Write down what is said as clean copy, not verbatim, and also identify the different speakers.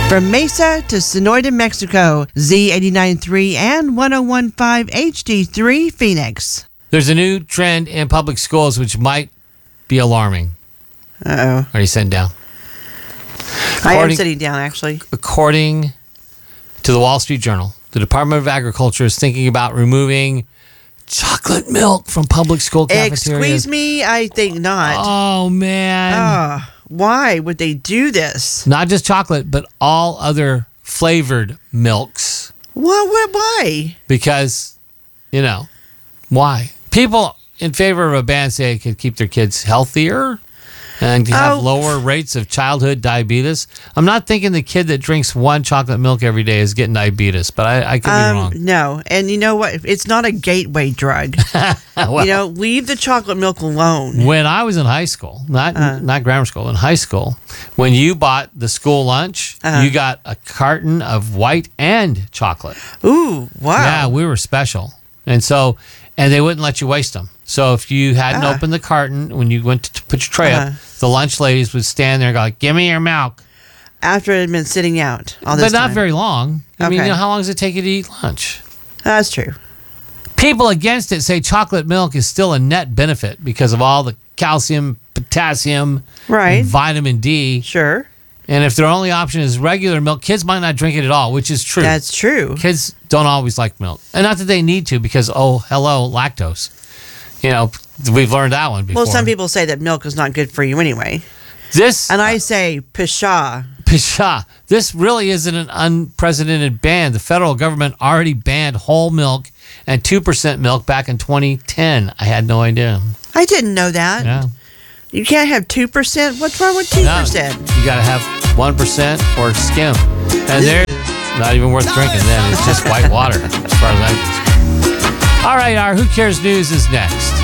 Speaker 1: From Mesa to Sonoyta, Mexico, Z89.3 and 101.5 HD3 Phoenix.
Speaker 2: There's a new trend in public schools which might be alarming.
Speaker 1: Uh-oh.
Speaker 2: Are you sitting down?
Speaker 1: I am sitting down, actually.
Speaker 2: According to the Wall Street Journal, the Department of Agriculture is thinking about removing chocolate milk from public school cafeterias.
Speaker 1: Excuse me? I think not.
Speaker 2: Oh, man.
Speaker 1: Why would they do this?
Speaker 2: Not just chocolate, but all other flavored milks.
Speaker 1: Why?
Speaker 2: Because, why? People in favor of a ban say it could keep their kids healthier and have lower rates of childhood diabetes. I'm not thinking the kid that drinks one chocolate milk every day is getting diabetes, but I could be wrong.
Speaker 1: No, and you know what? It's not a gateway drug.
Speaker 2: Well,
Speaker 1: leave the chocolate milk alone.
Speaker 2: When I was in high school, not grammar school, in high school, when you bought the school lunch, you got a carton of white and chocolate.
Speaker 1: Ooh, wow.
Speaker 2: Yeah, we were special. And they wouldn't let you waste them. So if you hadn't opened the carton when you went to put your tray up, the lunch ladies would stand there and go, "Give me your milk."
Speaker 1: After it had been sitting out all this
Speaker 2: time. But not
Speaker 1: time.
Speaker 2: very long. I mean, how long does it take you to eat lunch?
Speaker 1: That's true.
Speaker 2: People against it say chocolate milk is still a net benefit because of all the calcium, potassium, and vitamin D.
Speaker 1: Sure.
Speaker 2: And if their only option is regular milk, kids might not drink it at all, which is true.
Speaker 1: That's true.
Speaker 2: Kids don't always like milk. And not that they need to because, hello, lactose. We've learned that one before.
Speaker 1: Well, some people say that milk is not good for you anyway. And I say, pshaw.
Speaker 2: Pshaw. This really isn't an unprecedented ban. The federal government already banned whole milk and 2% milk back in 2010. I had no idea.
Speaker 1: I didn't know that.
Speaker 2: Yeah.
Speaker 1: You can't have 2%? What's wrong with 2%?
Speaker 2: No, you got to have 1% or skim. And they're not even worth drinking then. It's just white water as far as I'm concerned. All right, our Who Cares News is next.